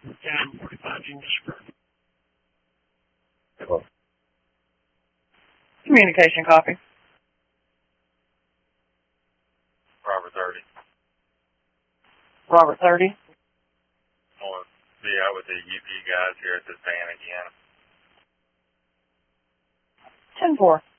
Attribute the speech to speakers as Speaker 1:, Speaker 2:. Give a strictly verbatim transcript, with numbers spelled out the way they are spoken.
Speaker 1: ten forty-five Genius Square.
Speaker 2: Hello.
Speaker 3: Communication copy.
Speaker 2: Robert thirty.
Speaker 3: Robert thirty.
Speaker 2: I want to be out with the U P guys here at this van again.
Speaker 3: ten four.